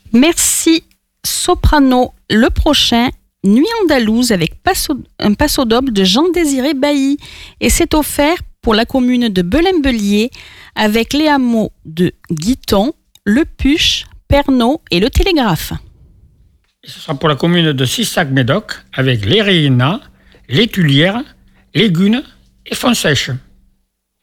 Merci Soprano. Le prochain, Nuit andalouse avec un passo doble de Jean-Désiré Bailly. Et c'est offert pour la commune de Belin-Bellier avec les hameaux de Guiton, Le Puche, Pernod et Le Télégraphe. Et ce sera pour la commune de Sissac-Médoc avec les Réinas, les Tulières, les Gunes et Fontsèche.